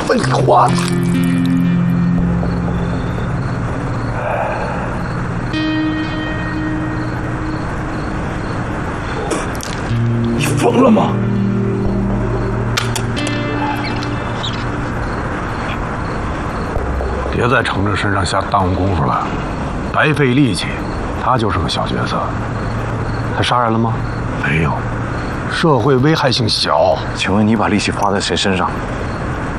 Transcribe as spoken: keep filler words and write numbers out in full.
废话。你疯了吗？别在程程身上下耽误功夫了，白费力气。他就是个小角色。他杀人了吗？没有。社会危害性小。 请问你把力气花在谁身上？